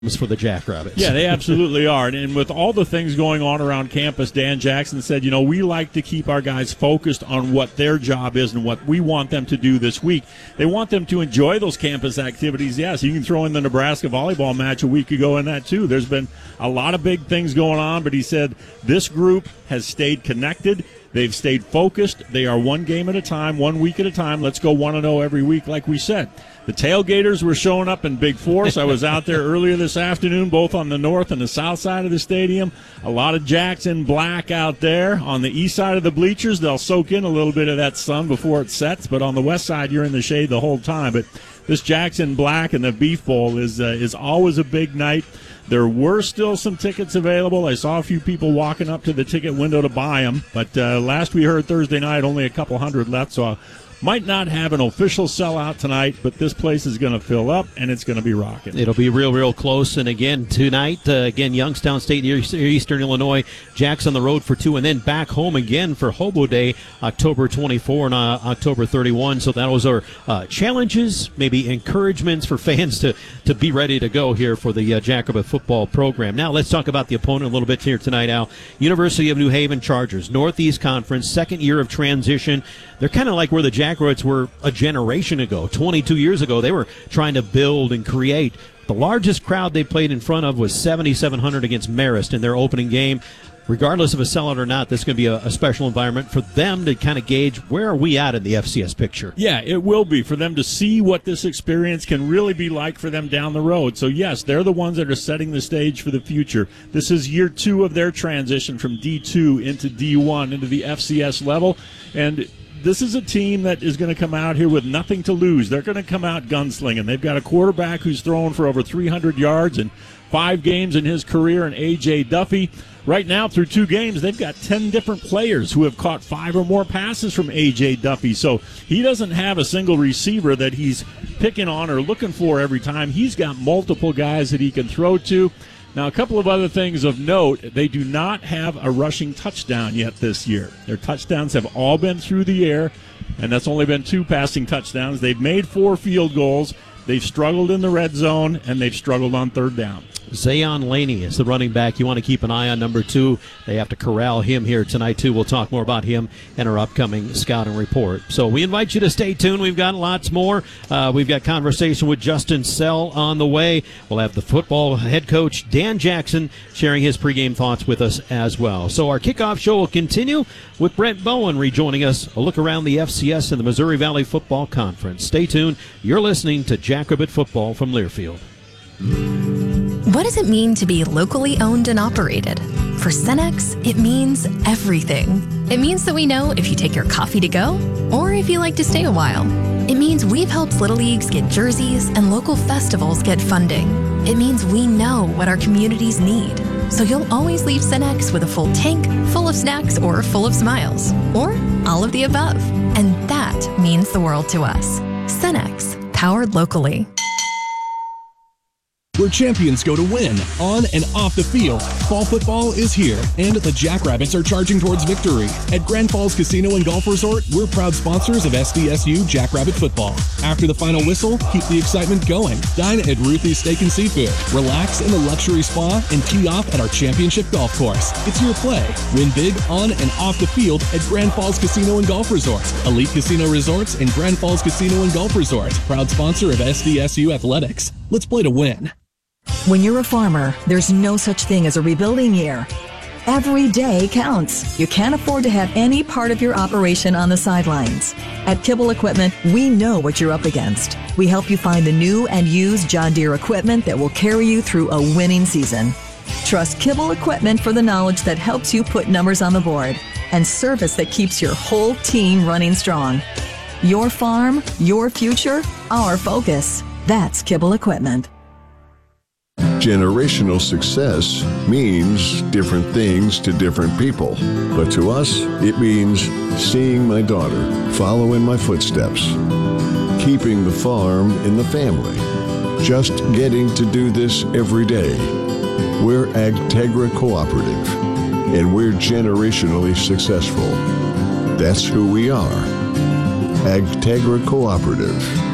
for the Jackrabbits. Yeah, they absolutely are. And with all the things going on around campus, Dan Jackson said, we like to keep our guys focused on what their job is and what we want them to do this week. They want them to enjoy those campus activities. Yes, you can throw in the Nebraska volleyball match a week ago in that too. There's been a lot of big things going on, but he said this group has stayed connected. They've stayed focused. They are one game at a time, 1 week at a time. Let's go 1-0 every week, like we said. The tailgaters were showing up in big force. I was out there earlier this afternoon, both on the north and the south side of the stadium. A lot of Jacks in black out there. On the east side of the bleachers, they'll soak in a little bit of that sun before it sets, but on the west side, you're in the shade the whole time. But this Jacks in black and the Beef Bowl is always a big night. There were still some tickets available. I saw a few people walking up to the ticket window to buy them, but last we heard Thursday night, only a couple hundred left, so might not have an official sellout tonight, but this place is going to fill up, and it's going to be rocking. It'll be real close. And again, tonight, Youngstown State, Eastern Illinois, Jacks on the road for 2, and then back home again for Hobo Day, October 24 and October 31. So those are challenges, maybe encouragements for fans to be ready to go here for the Jackrabbit football program. Now, let's talk about the opponent a little bit here tonight, Al. University of New Haven Chargers, Northeast Conference, second year of transition. They're kind of like where the Jackrabbits were a generation ago, 22 years ago. They were trying to build and create. The largest crowd they played in front of was 7,700 against Marist in their opening game. Regardless of a sellout or not, this is going to be a special environment for them to kind of gauge where are we at in the FCS picture. Yeah, it will be for them to see what this experience can really be like for them down the road. So, yes, they're the ones that are setting the stage for the future. This is year 2 of their transition from D2 into D1 into the FCS level. And this is a team that is going to come out here with nothing to lose. They're going to come out gunslinging. They've got a quarterback who's thrown for over 300 yards in 5 games in his career, and A.J. Duffy. Right now, through 2 games, they've got 10 different players who have caught 5 or more passes from A.J. Duffy. So he doesn't have a single receiver that he's picking on or looking for every time. He's got multiple guys that he can throw to. Now, a couple of other things of note, they do not have a rushing touchdown yet this year. Their touchdowns have all been through the air, and that's only been 2 passing touchdowns. They've made 4 field goals. They've struggled in the red zone, and they've struggled on third down. Zayon Laney is the running back. You want to keep an eye on number 2. They have to corral him here tonight, too. We'll talk more about him in our upcoming scouting report. So we invite you to stay tuned. We've got lots more. We've got conversation with Justin Sell on the way. We'll have the football head coach, Dan Jackson, sharing his pregame thoughts with us as well. So our kickoff show will continue with Brent Bowen rejoining us. A look around the FCS and the Missouri Valley Football Conference. Stay tuned. You're listening to Jackrabbit Football from Learfield. What does it mean to be locally owned and operated? For Cenex, it means everything. It means that we know if you take your coffee to go or if you like to stay a while. It means we've helped Little Leagues get jerseys and local festivals get funding. It means we know what our communities need. So you'll always leave Cenex with a full tank, full of snacks, or full of smiles. Or all of the above. And that means the world to us. Cenex, powered locally. Where champions go to win, on and off the field. Fall football is here, and the Jackrabbits are charging towards victory. At Grand Falls Casino and Golf Resort, we're proud sponsors of SDSU Jackrabbit football. After the final whistle, keep the excitement going. Dine at Ruthie's Steak and Seafood. Relax in the luxury spa and tee off at our championship golf course. It's your play. Win big on and off the field at Grand Falls Casino and Golf Resort. Elite Casino Resorts and Grand Falls Casino and Golf Resort. Proud sponsor of SDSU Athletics. Let's play to win. When you're a farmer, there's no such thing as a rebuilding year. Every day counts. You can't afford to have any part of your operation on the sidelines. At Kibble Equipment, we know what you're up against. We help you find the new and used John Deere equipment that will carry you through a winning season. Trust Kibble Equipment for the knowledge that helps you put numbers on the board and service that keeps your whole team running strong. Your farm, your future, our focus. That's Kibble Equipment. Generational success means different things to different people. But to us, it means seeing my daughter follow in my footsteps, keeping the farm in the family, just getting to do this every day. We're Agtegra Cooperative, and we're generationally successful. That's who we are. Agtegra Cooperative.